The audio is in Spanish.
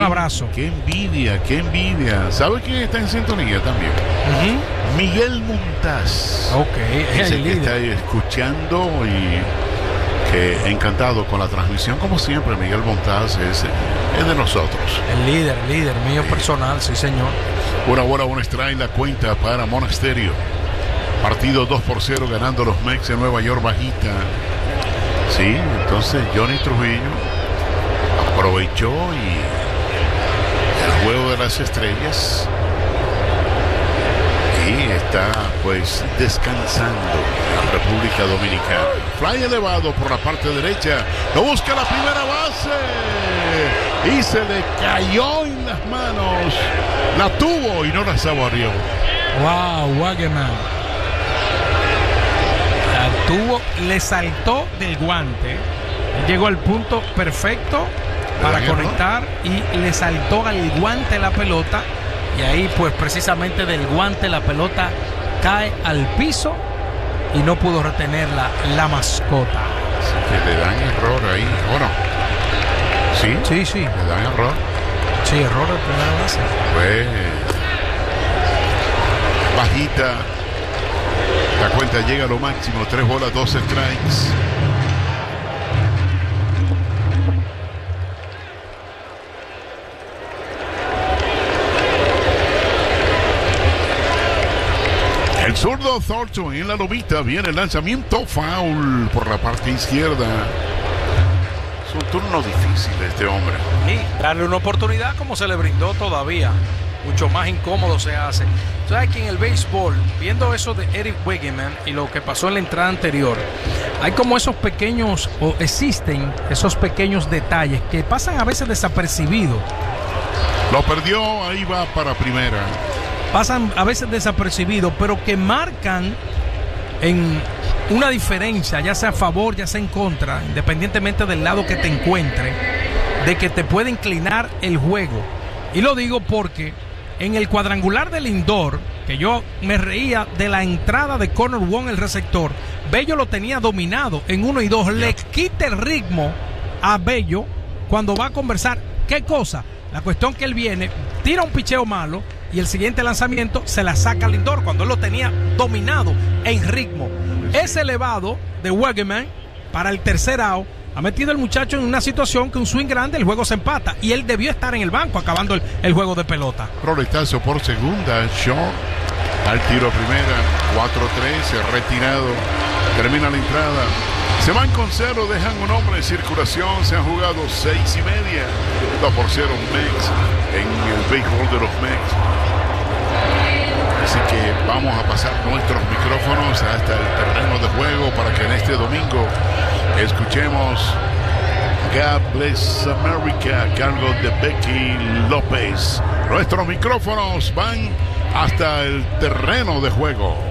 Un abrazo. Qué envidia, qué envidia. ¿Sabe quién está en sintonía también? Miguel Montaz. Ok, es el que está escuchando y que encantado con la transmisión. Como siempre, Miguel Montaz es de nosotros. El líder mío personal, sí señor. Una bola, un strike, la cuenta para Monasterio. Partido 2-0 ganando los Mets de Nueva York bajita. Sí, entonces Johnny Trujillo aprovechó y el juego de las estrellas y está pues descansando en República Dominicana. Fly elevado por la parte derecha, lo busca la primera base y se le cayó en las manos. La tuvo y no la saboreó. Wow, Wegman. La tuvo, le saltó del guante, llegó al punto perfecto para conectar y le saltó al guante la pelota y ahí pues precisamente del guante la pelota cae al piso y no pudo retenerla la mascota. Así que le dan error ahí, ¿o no? Sí, le dan error. Sí, error de primera base. Pues bajita, la cuenta llega a lo máximo, 3 bolas, 2 strikes. El zurdo Thornton en la lomita, viene el lanzamiento, foul por la parte izquierda. Es un turno difícil de este hombre. Y darle una oportunidad como se le brindó todavía, mucho más incómodo se hace. ¿Sabes que en el béisbol, viendo eso de Eric Wegman y lo que pasó en la entrada anterior, hay como esos pequeños, o existen esos pequeños detalles que pasan a veces desapercibidos? Lo perdió, ahí va para primera. Pasan a veces desapercibidos, pero que marcan en una diferencia, ya sea a favor, ya sea en contra, independientemente del lado que te encuentre, de que te puede inclinar el juego. Y lo digo porque en el cuadrangular del Lindor, que yo me reía de la entrada de Connor Wong, el receptor, Bello lo tenía dominado en 1 y 2, le quita el ritmo a Bello cuando va a conversar. ¿Qué cosa? La cuestión que él viene, tira un picheo malo y el siguiente lanzamiento se la saca al Lindor cuando él lo tenía dominado en ritmo. Ese elevado de Wegman para el tercer out ha metido al muchacho en una situación que un swing grande, el juego se empata y él debió estar en el banco acabando el juego de pelota. Roletazo por segunda, Shaw al tiro a primera, 4-3, retirado, termina la entrada. Se van con 0, dejan un hombre en circulación, se han jugado 6 y media, 2-0 Mets en el béisbol de los Mets. Así que vamos a pasar nuestros micrófonos hasta el terreno de juego para que en este domingo escuchemos God Bless America a cargo de Becky López. Nuestros micrófonos van hasta el terreno de juego.